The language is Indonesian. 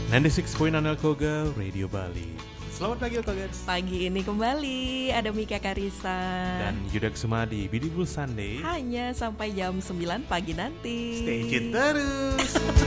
96.6 Koga Radio Bali. Selamat pagi Kogers. Pagi ini kembali ada Mika Karisa Dan Yuda Kusuma di Beautiful Sunday. hanya sampai jam 9 pagi nanti. Stay tune terus.